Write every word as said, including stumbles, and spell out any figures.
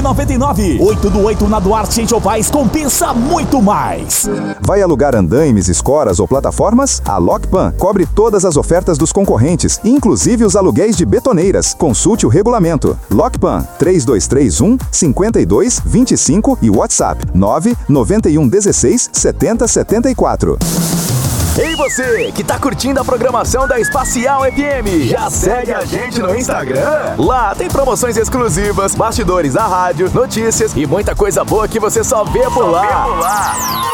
noventa e nove. oito do oito na Duarte em Chopais compensa muito mais. Vai alugar andaimes, escoras ou plataformas? A Lockpan cobre todas as ofertas dos concorrentes, inclusive os aluguéis de betoneiras. Consulte o regulamento. Lockpan três dois três um, cinco dois dois cinco e WhatsApp nove nove um um seis sete zero sete quatro. Ei você, que tá curtindo a programação da Espacial F M, já segue a gente no Instagram? Lá tem promoções exclusivas, bastidores da rádio, notícias e muita coisa boa que você só vê por lá.